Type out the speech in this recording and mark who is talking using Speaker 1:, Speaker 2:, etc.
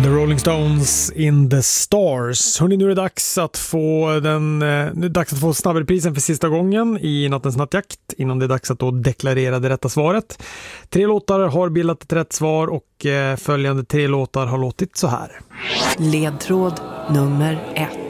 Speaker 1: The Rolling Stones in the Stars. Hörrni, nu är det dags att få snabbelprisen för sista gången i nattens nattjakt, innan det är dags att då deklarera det rätta svaret. 3 låtar har bildat ett rätt svar och följande 3 låtar har låtit så här.
Speaker 2: Ledtråd nummer 1.